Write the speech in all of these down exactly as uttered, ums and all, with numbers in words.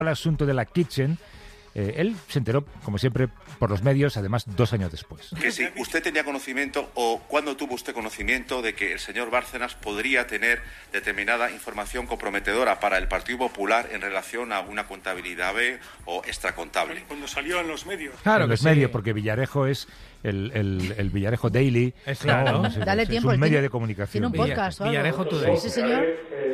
el asunto de la Kitchen, eh, él se enteró, como siempre, por los medios, además dos años después. Que si usted tenía conocimiento o cuándo tuvo usted conocimiento de que el señor Bárcenas podría tener determinada información comprometedora para el Partido Popular en relación a una contabilidad B o extracontable. Cuando salió en los medios. Claro, en los sí. medios, porque Villarejo es el, el, el Villarejo Daily. Es claro. No, es, Dale es, tiempo. es un medio tiene, de comunicación. Tiene un podcast. Villa, Villarejo Today. Sí, señor.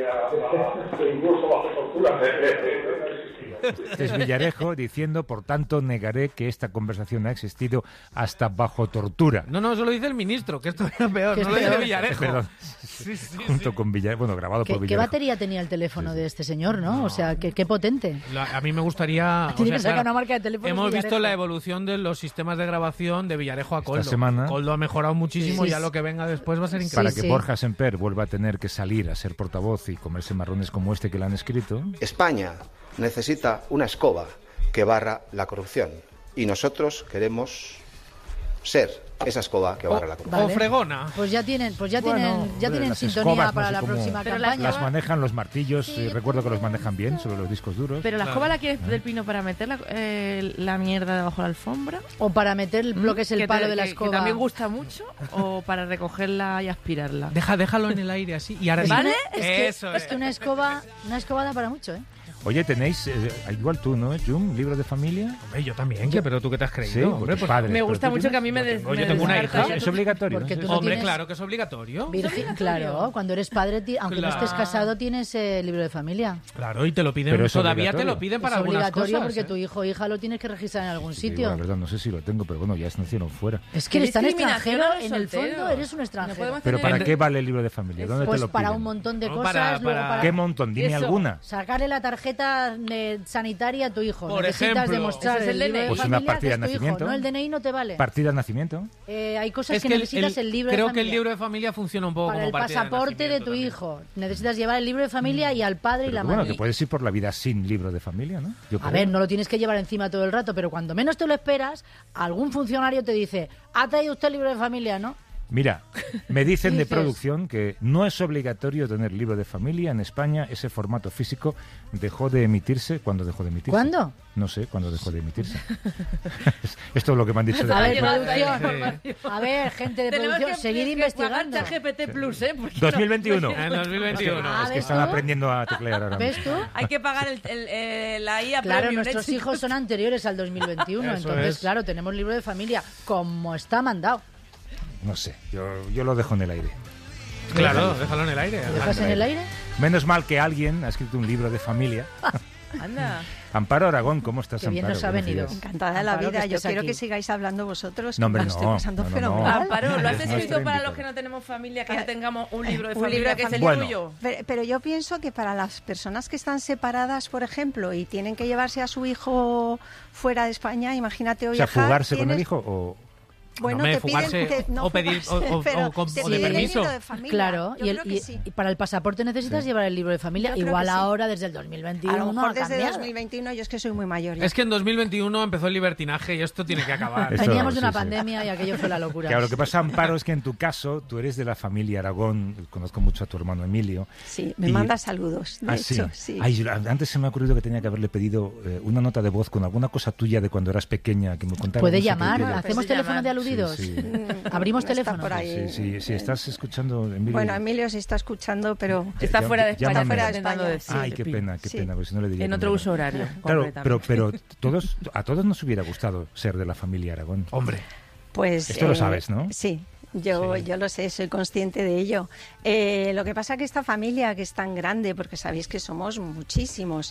Es Villarejo diciendo, por tanto, negaré que esta conversación ha existido hasta bajo tortura. No, no, eso lo dice el ministro, que esto era peor, Que no es lo dice peor. Villarejo. Perdón. Sí, sí, Junto sí. con Villarejo, bueno, grabado ¿Qué, por ¿Qué Villarejo. batería tenía el teléfono Sí, sí. de este señor, no? O sea, qué, qué potente. La- a mí me gustaría... Tiene o que sea, sacar claro, una marca de teléfono. hemos Villarejo. visto la evolución de los sistemas de grabación de Villarejo a Coldo. semana- Coldo ha mejorado muchísimo Sí, y ya sí. lo que venga después va a ser Sí, increíble. Para que sí. Borja Semper vuelva a tener que salir a ser portavoz y comerse marrones como este que le han escrito. España necesita una escoba que barra la corrupción y nosotros queremos ser esa escoba que barra la corrupción. O fregona. Pues ya tienen, pues ya Bueno, tienen, ya hombre, tienen las sintonía escobas, no para sé la cómo- próxima Pero campaña. Las manejan los martillos, y recuerdo que los manejan bien sobre los discos duros. Pero la Claro. escoba la quieres del pino para meter la, eh, la mierda debajo de la alfombra. O para meter lo que es el Que te- palo de la que- escoba. Que también gusta mucho. O para recogerla y aspirarla. Deja, déjalo en el aire así y ahora ¿Vale? Es que, Eso es es. que una escoba, una escoba da para mucho, ¿eh? Oye, tenéis, eh, igual tú, ¿no, Jum? ¿Libro de familia? Hombre, yo también, ¿qué? Pero tú qué te has creído, Sí, hombre. porque Pues, padre. Me Pero gusta tú mucho tienes- que a mí me yo des. tengo- yo me tengo una descarta hija. ya Es tu- obligatorio, Porque ¿no? tú no hombre, tienes- claro que es obligatorio. Virgen, claro, cuando eres padre, ti- aunque no estés Claro. casado, tienes el libro de familia. Claro, y te lo piden, Pero es todavía te obligatorio. lo piden para es algunas obligatorio cosas. porque ¿eh? tu hijo o hija lo tienes que registrar en algún Sí, digo, sitio. la verdad, no sé si lo tengo, pero bueno, ya es nacido fuera. Es que Qué eres tan discriminación extranjero, a los en el fondo solteros. eres un No extranjero. podemos ¿Pero tener- para qué vale el libro de familia? ¿Dónde Pues te lo para piden? un montón de No, cosas. para- luego para- para- ¿Qué montón? Dime Eso, alguna. Sacarle la tarjeta de sanitaria a tu hijo. Por Necesitas ejemplo. demostrar Ese es el el libro de D N I. Pues una familia, partida que es de tu hijo. nacimiento. No, el D N I no te vale. ¿Partida de nacimiento? Eh, hay cosas Es que, que el- necesitas el, el- libro creo de que el familia. libro de familia funciona un poco Para como el partida pasaporte de, nacimiento tu también. hijo. Necesitas llevar el libro de familia y al padre y Pero la que, bueno, madre. que puedes ir por la vida sin libro de familia, ¿no? Yo A creo. ver, no lo tienes que llevar encima todo el rato, pero cuando menos te lo esperas, algún funcionario te dice, ¿ha traído usted el libro de familia, no? Mira, me dicen de Dices- producción que no es obligatorio tener libro de familia en España. Ese formato físico dejó de emitirse. ¿Cuándo dejó de emitirse? ¿Cuándo? No sé cuándo dejó de emitirse. Esto es lo que me han dicho de A ver, llegado producción. Sí. A ver, gente de Tenemos producción, que, seguid que investigando. pagar G P T Plus, ¿eh? Porque dos no- mil veintiuno. En dos mil veintiuno. Ah, Es que ¿ves están tú? aprendiendo a teclear ahora ¿Ves mismo. tú? Hay que pagar el, el, eh, la I A Claro, Premium, nuestros ¿eh, hijos chicos? son anteriores al dos mil veintiuno, Eso entonces, es. claro, tenemos libro de familia, como está mandado. No sé, yo, yo lo dejo en el aire. Claro, déjalo en el aire. ¿Lo dejas en el aire? Menos mal que alguien ha escrito un libro de familia. Anda. Amparo Aragón, ¿cómo estás, Qué bien Amparo? nos ha Buenos venido. días. Encantada de la Amparo, vida. que Yo estés quiero aquí. que sigáis hablando vosotros, No, que hombre, me lo estoy no, pasando no, no, fenomenal. no. Amparo, ¿lo has Es nuestra escrito para los invitada. que no tenemos familia, que ya tengamos un libro de Un familia, libro de que es el familia. tuyo? Pero, pero yo pienso que para las personas que están separadas, por ejemplo, y tienen que llevarse a su hijo fuera de España, imagínate O sea, viajar... fugarse con tienes- el hijo o... Bueno, Hombre, te piden, fugarse te- no o pedir- fugarse, o- o- pero o con- te o de piden el permiso. libro de familia. Claro, Yo y, el- creo que y- sí. y para el pasaporte necesitas Sí. llevar el libro de familia. Yo creo Igual que sí. ahora, desde el dos mil veintiuno, A lo ha mejor desde cambiado. dos mil veintiuno, yo es que soy muy mayor. ya. Es que en dos mil veintiuno empezó el libertinaje y esto tiene que acabar. Eso- Veníamos de una sí, sí. pandemia y aquello fue la locura. Claro, lo que pasa, Amparo, es que en tu caso, tú eres de la familia Aragón, conozco mucho a tu hermano Emilio. Sí, me y- manda saludos, de Ah, hecho, sí. sí. Ay, yo- antes se me ha ocurrido que tenía que haberle pedido eh, una nota de voz con alguna cosa tuya de cuando eras pequeña, que me contara. Puede no sé qué, llamar, que- hacemos Puede teléfono llamar. de aludidos. Sí, sí. Mm, Abrimos está teléfono. por ahí. Sí, sí, sí, estás escuchando, Emilio. Bueno, Emilio sí está escuchando, pero... Está Ya- fuera de España, llámame. fuera de España. intentando decir. Ay, qué pena, qué Sí. pena, porque si no le diría. En que otro no. uso horario. Claro, completamente. pero, pero todos, a todos nos hubiera gustado ser de la familia Aragón. Hombre, Pues, Esto lo sabes, ¿no? Sí, yo, Sí. yo lo sé, soy consciente de ello. Eh, lo que pasa que esta familia, que es tan grande, porque sabéis que somos muchísimos,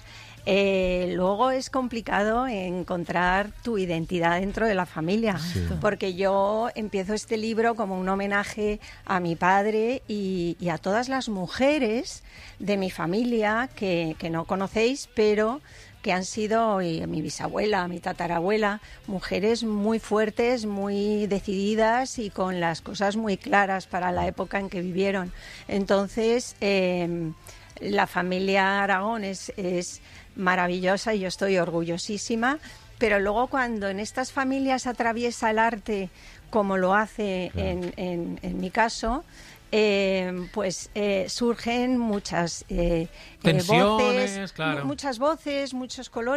eh, luego es complicado encontrar tu identidad dentro de la familia. Sí. Porque yo empiezo este libro como un homenaje a mi padre y, y a todas las mujeres de mi familia que, que no conocéis, pero que han sido, y mi bisabuela, mi tatarabuela, mujeres muy fuertes, muy decididas y con las cosas muy claras para la época en que vivieron. Entonces, eh, la familia Aragón es, es maravillosa y yo estoy orgullosísima, pero luego cuando en estas familias atraviesa el arte como lo hace Claro. en, en, en mi caso, eh, pues eh, surgen muchas eh, Tensiones, voces, claro. muchas voces, muchos colores.